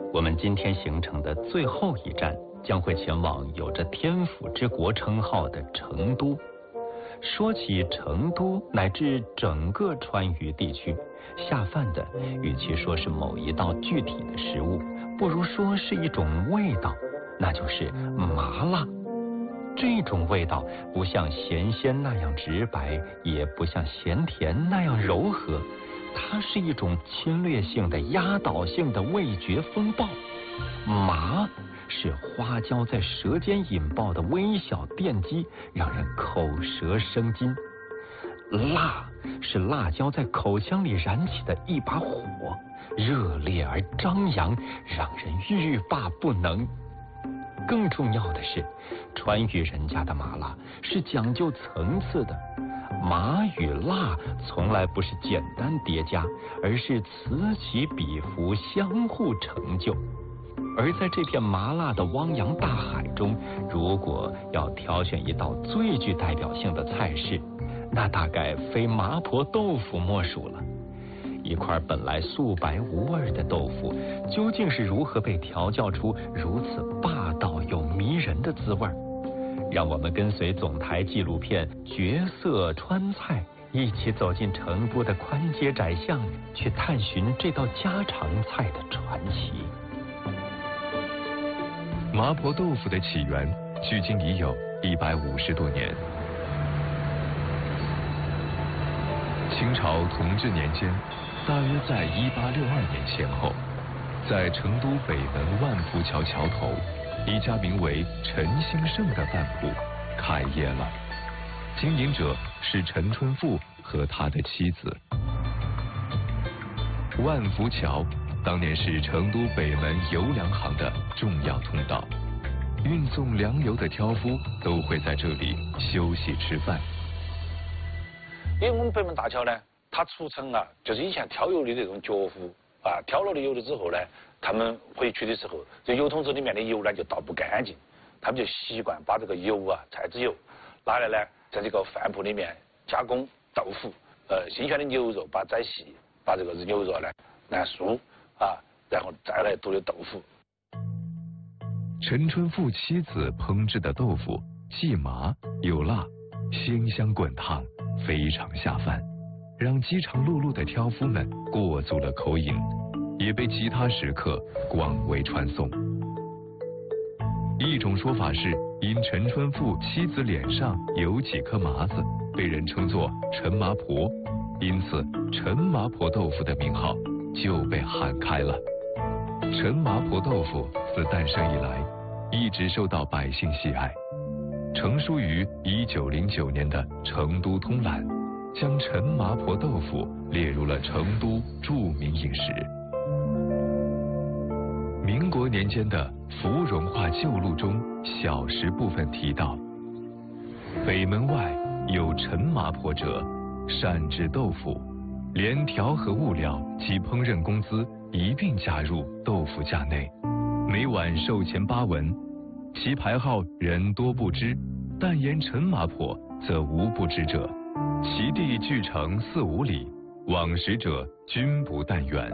我们今天行程的最后一站将会前往有着天府之国称号的成都。说起成都乃至整个川渝地区，下饭的与其说是某一道具体的食物，不如说是一种味道，那就是麻辣。这种味道不像咸鲜那样直白，也不像咸甜那样柔和，它是一种侵略性的、压倒性的味觉风暴。麻是花椒在舌尖引爆的微小电击，让人口舌生津；辣是辣椒在口腔里燃起的一把火，热烈而张扬，让人欲罢不能。更重要的是，川渝人家的麻辣是讲究层次的，麻与辣从来不是简单叠加，而是此起彼伏，相互成就。而在这片麻辣的汪洋大海中，如果要挑选一道最具代表性的菜式，那大概非麻婆豆腐莫属了。一块本来素白无味的豆腐，究竟是如何被调教出如此霸道又迷人的滋味？让我们跟随总台纪录片《绝色川菜》，一起走进成都的宽街窄巷，去探寻这道家常菜的传奇。 麻婆豆腐的起源距今已有150多年。清朝同治年间，大约在1862年前后，在成都北门万福桥桥头，一家名为陈兴盛的饭铺开业了。经营者是陈春富和他的妻子。万福桥当年是成都北门油粮行的重要通道，运送粮油的挑夫都会在这里休息吃饭。 因为我们北门大桥呢，它出城啊，就是以前挑油的这种脚夫啊，挑了的油了之后呢，他们回去的时候，这油桶子里面的油呢就倒不干净，他们就习惯把这个油啊，菜籽油拿来呢，在这个饭铺里面加工豆腐，新鲜的牛肉把宰细，把这个牛肉呢来酥啊，然后再来剁的豆腐。 陈春富妻子烹制的豆腐既麻又辣，鲜香滚烫，非常下饭，让饥肠辘辘的挑夫们过足了口瘾，也被其他食客广为传颂。一种说法是，因陈春富妻子脸上有几颗麻子，被人称作陈麻婆，因此陈麻婆豆腐的名号就被喊开了。陈麻婆豆腐自诞生以来，一直受到百姓喜爱。成书于1909年的《成都通览》，将陈麻婆豆腐列入了成都著名饮食。民国年间的《芙蓉话旧录》中小食部分提到，北门外有陈麻婆者，善制豆腐，连调和物料及烹饪工资一并加入豆腐价内，每碗售钱8文，其牌号人多不知，但言陈麻婆则无不知者，其地距城4、5里，往食者均不但远。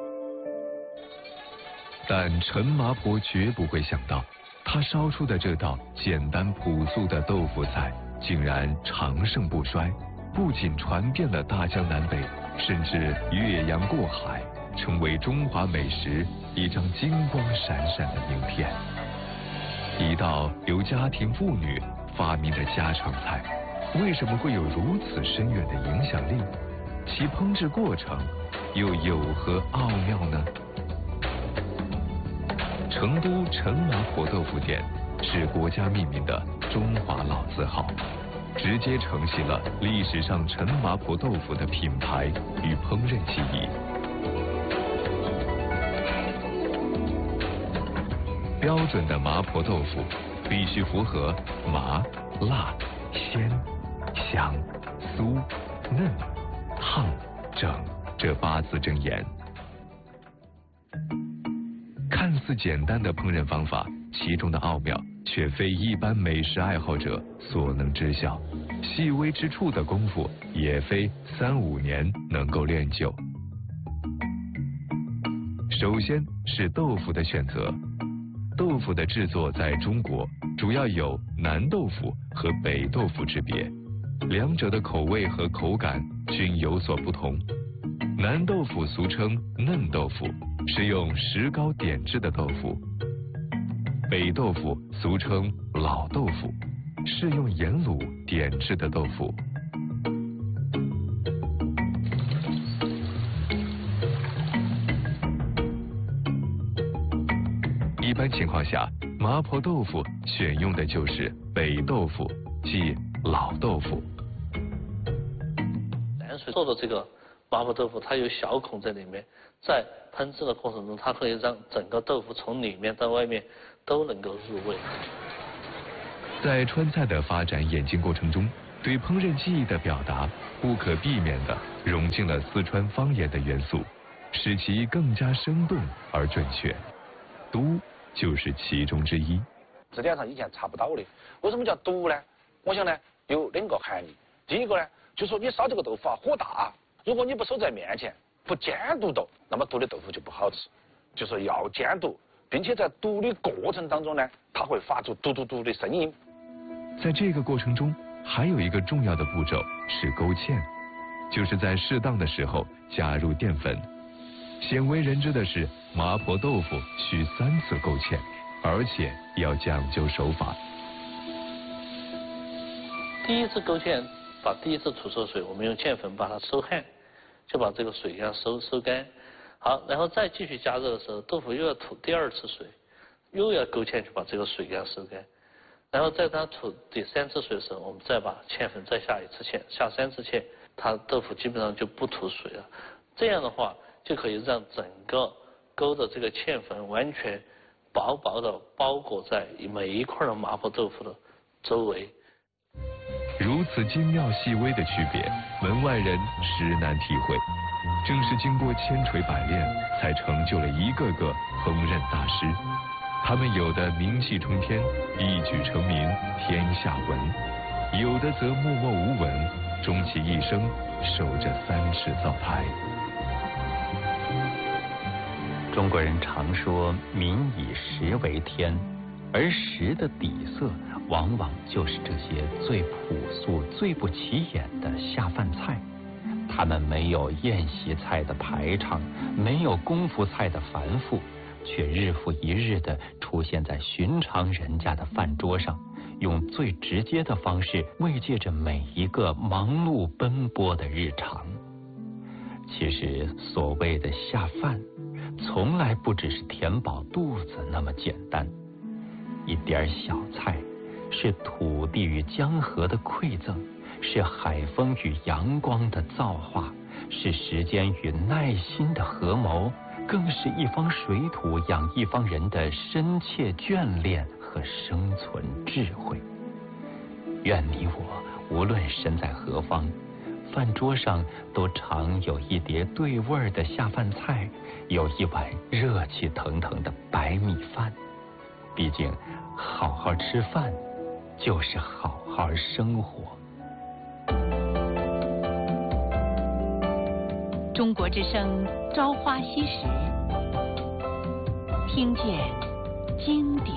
但陈麻婆绝不会想到，他烧出的这道简单朴素的豆腐菜竟然长盛不衰，不仅传遍了大江南北，甚至越洋过海，成为中华美食一张金光闪闪的名片。一道由家庭妇女发明的家常菜，为什么会有如此深远的影响力？其烹制过程又有何奥妙呢？成都陈麻婆豆腐店是国家命名的中华老字号，直接承袭了历史上陈麻婆豆腐的品牌与烹饪技艺。标准的麻婆豆腐必须符合麻、辣、鲜、香、酥、嫩、烫、整这8字真言。看似简单的烹饪方法，其中的奥妙却非一般美食爱好者所能知晓，细微之处的功夫也非3、5年能够练就。 首先是豆腐的选择。豆腐的制作在中国主要有南豆腐和北豆腐之别，两者的口味和口感均有所不同。南豆腐俗称嫩豆腐，是用石膏点制的豆腐；北豆腐俗称老豆腐，是用盐卤点制的豆腐。一般情况下，麻婆豆腐选用的就是北豆腐，即老豆腐。 淡水做的这个麻婆豆腐，它有小孔在里面，在烹制的过程中，它可以让整个豆腐从里面到外面都能够入味。 在川菜的发展演进过程中，对烹饪技艺的表达不可避免地融进了四川方言的元素，使其更加生动而准确。都就是其中之一。 字典上以前查不到的，为什么叫都呢？我想呢有2个含义。第一个呢，就说你烧这个豆腐啊火大，如果你不守在面前，不监督到，那么读的豆腐就不好吃。就说要监督，并且在读的过程当中呢，它会发出嘟嘟嘟的声音。 在这个过程中，还有一个重要的步骤是勾芡，就是在适当的时候加入淀粉。鲜为人知的是，麻婆豆腐需3次勾芡，而且要讲究手法。 第一次勾芡，把第一次出收水，我们用芡粉把它收汗，就把这个水要收干。好，然后再继续加热的时候，豆腐又要吐第2次水，又要勾芡，就把这个水给它收干。然后在它吐第3次水的时候，我们再把芡粉再下1次芡，下3次芡，它豆腐基本上就不吐水了。这样的话，就可以让整个勾的这个芡粉完全薄薄的包裹在每一块的麻婆豆腐的周围。 如此精妙细微的区别，门外人实难体会。正是经过千锤百炼，才成就了一个个烹饪大师。他们有的名气冲天，一举成名天下闻；有的则默默无闻，终其一生守着3尺灶台。 中国人常说民以食为天，而食的底色往往就是这些最朴素、最不起眼的下饭菜。他们没有宴席菜的排场，没有功夫菜的繁复，却日复一日地出现在寻常人家的饭桌上，用最直接的方式慰藉着每一个忙碌奔波的日常。其实所谓的下饭，从来不只是填饱肚子那么简单。一点小菜，是土地与江河的馈赠，是海风与阳光的造化，是时间与耐心的合谋，更是一方水土养一方人的深切眷恋和生存智慧。愿你我无论身在何方，饭桌上都常有一碟对味儿的下饭菜，有一碗热气腾腾的白米饭。毕竟好好吃饭就是好好生活。 中国之声朝花夕拾，听见经典。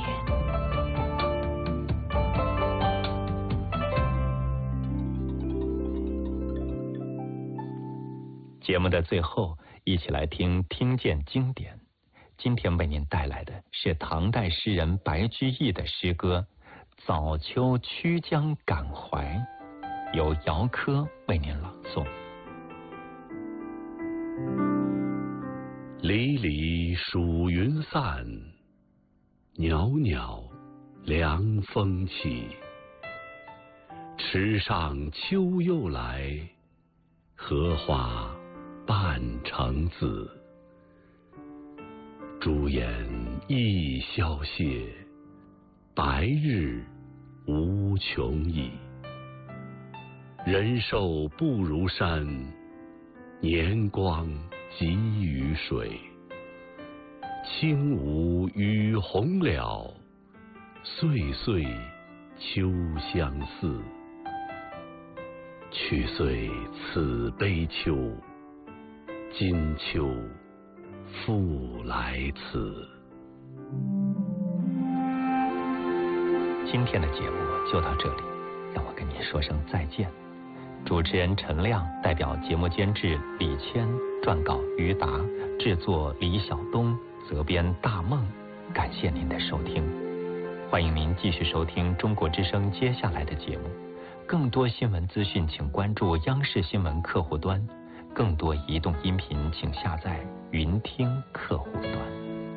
节目的最后，一起来听见经典。今天为您带来的是唐代诗人白居易的诗歌《早秋曲江感怀》，由姚科为您朗诵。 离离暑云散，袅袅凉风起。池上秋又来，荷花半城紫。朱颜一宵谢，白日无穷已。人寿不如山，年光急于水。轻舞雨红了，岁岁秋相似。去岁此悲秋，今秋复来此。 今天的节目就到这里，让我跟你说声再见。主持人陈亮代表节目监制李谦，撰稿于达，制作李晓东，责编大梦。感谢您的收听，欢迎您继续收听中国之声接下来的节目。更多新闻资讯，请关注央视新闻客户端；更多移动音频，请下载云听客户端。